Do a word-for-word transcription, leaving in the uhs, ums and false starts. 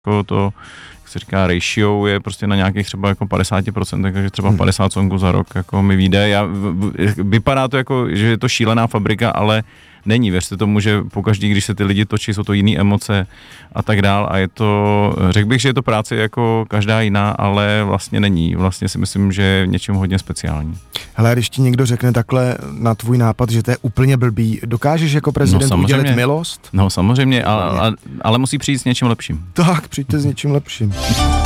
jako to, jak se říká, ratio je prostě na nějakých třeba jako padesát procent, takže třeba hmm. padesát songů za rok jako mi vyjde. Já, vypadá to jako, že je to šílená fabrika, ale není. Věřte tomu, že pokaždý, když se ty lidi točí, jsou to jiné emoce a tak dál a je to, řekl bych, že je to práce jako každá jiná, ale vlastně není. Vlastně si myslím, že je něčím hodně speciální. Hele, když ti někdo řekne takhle na tvůj nápad, že to je úplně blbý, dokážeš jako prezident no, udělat milost? No samozřejmě, ale, ale musí přijít s něčím lepším. Tak, přijďte s něčím lepším.